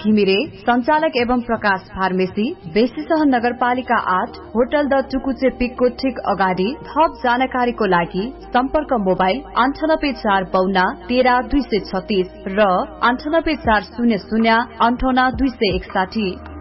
घिमिरे, संचालक एवं प्रकाश फार्मेसी, बेसी सहर नगरपालिका 8, होटल द टुकुचे पिकको ठीक अगाडि। थप जानकारीको लागि सम्पर्क मोबाइल 9845 13 236 र 9840 58 261।